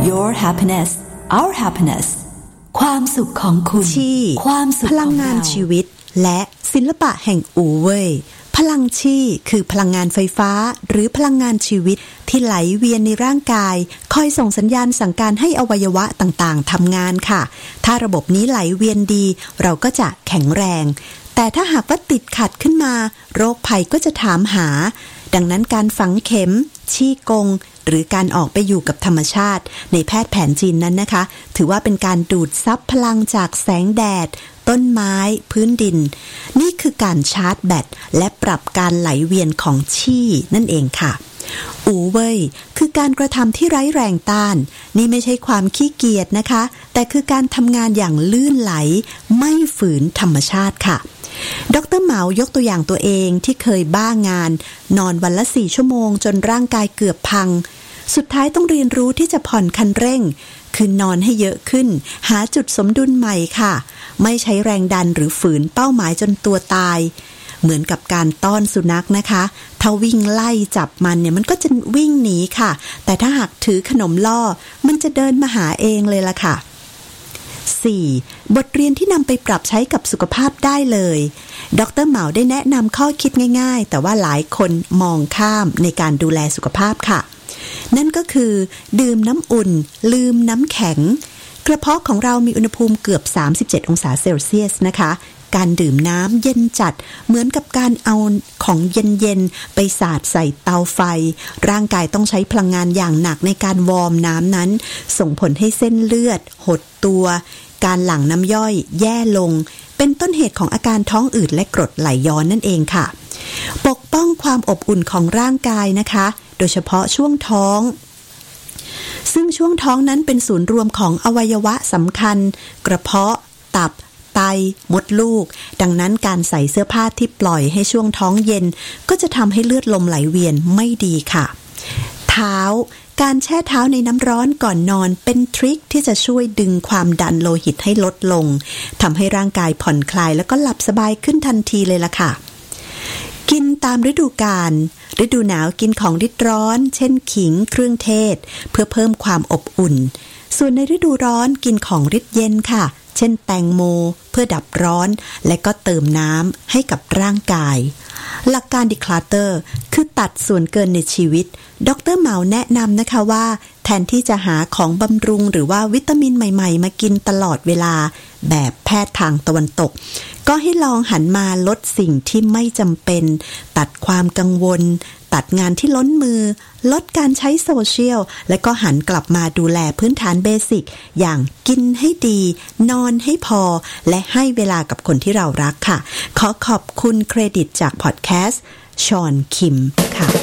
Your happiness our happiness ความสุขของคุณความสุขพลังงานชีวิตและศิลปะแห่งอู่เว่ยพลังชี่คือพลังงานไฟฟ้าหรือพลังงานชีวิตที่ไหลเวียนในร่างกายคอยส่งสัญญาณสั่งการให้อวัยวะต่างๆทำงานค่ะถ้าระบบนี้ไหลเวียนดีเราก็จะแข็งแรงแต่ถ้าหากว่าติดขัดขึ้นมาโรคภัยก็จะถามหาดังนั้นการฝังเข็มชี่กงหรือการออกไปอยู่กับธรรมชาติในแพทย์แผนจีนนั้นนะคะถือว่าเป็นการดูดซับพลังจากแสงแดดต้นไม้พื้นดินนี่คือการชาร์จแบตและปรับการไหลเวียนของชี่นั่นเองค่ะอู่เว่ยคือการกระทำที่ไร้แรงต้านนี่ไม่ใช่ความขี้เกียจนะคะแต่คือการทำงานอย่างลื่นไหลไม่ฝืนธรรมชาติค่ะดร.เหมายกตัวอย่างตัวเองที่เคยบ้างานนอนวันละ4 ชั่วโมงจนร่างกายเกือบพังสุดท้ายต้องเรียนรู้ที่จะผ่อนคันเร่งคือนอนให้เยอะขึ้นหาจุดสมดุลใหม่ค่ะไม่ใช้แรงดันหรือฝืนเป้าหมายจนตัวตายเหมือนกับการต้อนสุนัขนะคะถ้าวิ่งไล่จับมันเนี่ยมันก็จะวิ่งหนีค่ะแต่ถ้าหากถือขนมล่อมันจะเดินมาหาเองเลยล่ะค่ะ4. บทเรียนที่นำไปปรับใช้กับสุขภาพได้เลยดร.เหมาได้แนะนำข้อคิดง่ายๆแต่ว่าหลายคนมองข้ามในการดูแลสุขภาพค่ะนั่นก็คือดื่มน้ำอุ่นลืมน้ำแข็งกระเพาะของเรามีอุณหภูมิเกือบ37 องศาเซลเซียสนะคะการดื่มน้ำเย็นจัดเหมือนกับการเอาของเย็นๆไปสาดใส่เตาไฟร่างกายต้องใช้พลังงานอย่างหนักในการวอร์มน้ำนั้นส่งผลให้เส้นเลือดหดตัวการหลั่งน้ำย่อยแย่ลงเป็นต้นเหตุของอาการท้องอืดและกรดไหลย้อนนั่นเองค่ะปกป้องความอบอุ่นของร่างกายนะคะโดยเฉพาะช่วงท้องซึ่งช่วงท้องนั้นเป็นศูนย์รวมของอวัยวะสำคัญกระเพาะตับไตมดลูกดังนั้นการใส่เสื้อผ้าที่ปล่อยให้ช่วงท้องเย็นก็จะทำให้เลือดลมไหลเวียนไม่ดีค่ะเท้าการแช่เท้าในน้ำร้อนก่อนนอนเป็นทริคที่จะช่วยดึงความดันโลหิตให้ลดลงทำให้ร่างกายผ่อนคลายแล้วก็หลับสบายขึ้นทันทีเลยล่ะค่ะกินตามฤดูกาลฤดูหนาวกินของริดร้อนเช่นขิงเครื่องเทศเพื่อเพิ่มความอบอุ่นส่วนในฤดูร้อนกินของริดเย็นค่ะเช่นแตงโมเพื่อดับร้อนและก็เติมน้ำให้กับร่างกายหลักการดิคลาเตอร์คือตัดส่วนเกินในชีวิตดร.เหมาแนะนำนะคะว่าแทนที่จะหาของบำรุงหรือว่าวิตามินใหม่ๆมากินตลอดเวลาแบบแพทย์ทางตะวันตกก็ให้ลองหันมาลดสิ่งที่ไม่จำเป็นตัดความกังวลตัดงานที่ล้นมือลดการใช้โซเชียลและก็หันกลับมาดูแลพื้นฐานเบสิกอย่างกินให้ดีนอนให้พอและให้เวลากับคนที่เรารักค่ะขอขอบคุณเครดิตจากพอดแคสต์ชอนคิมค่ะ